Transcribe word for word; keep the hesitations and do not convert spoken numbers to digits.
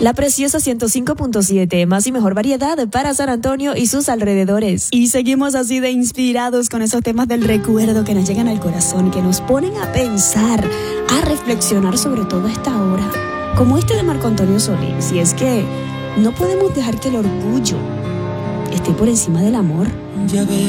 La Preciosa ciento cinco punto siete, más y mejor variedad para San Antonio y sus alrededores. Y seguimos así de inspirados con esos temas del recuerdo que nos llegan al corazón y que nos ponen a pensar, a reflexionar sobre todo a esta hora. Como este de Marco Antonio Solís. Y es que no podemos dejar que el orgullo esté por encima del amor. Ya ves.